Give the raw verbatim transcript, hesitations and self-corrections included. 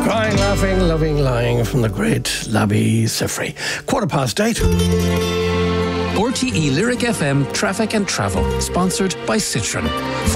Crying, laughing, loving, lying from the great Labi Siffre. Quarter past eight. R T E Lyric F M Traffic and Travel, sponsored by Citroen.